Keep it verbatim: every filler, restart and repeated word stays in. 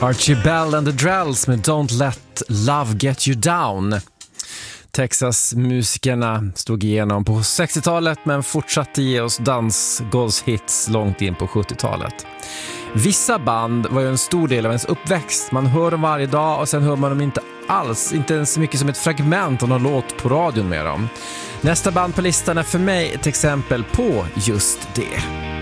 Archie Bell and the Drells med Don't Let Love Get You Down. Texas-musikerna stod igenom på sextiotalet men fortsatte ge oss dansgolvshits långt in på sjuttiotalet. Vissa band var ju en stor del av ens uppväxt. Man hör dem varje dag och sen hör man dem inte alls, inte ens så mycket som ett fragment av någon låt på radion med dem. Nästa band på listan är för mig ett exempel på just det.